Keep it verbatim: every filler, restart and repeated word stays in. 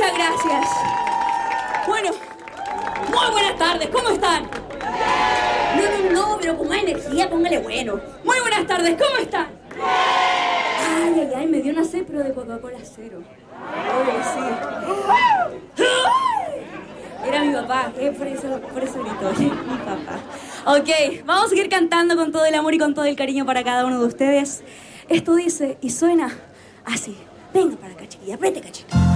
Muchas gracias. Bueno, muy buenas tardes, ¿cómo están? No, no, no, pero con más energía, póngale bueno. Muy buenas tardes, ¿cómo están? Ay, ay, ay, me dio una sed, pero de Coca-Cola cero. Oye, sí. Era mi papá, eh, por eso, por eso gritó, mi papá. Ok, vamos a seguir cantando con todo el amor y con todo el cariño para cada uno de ustedes. Esto dice y suena así. Venga para acá, chiquilla, apriete, chiquilla.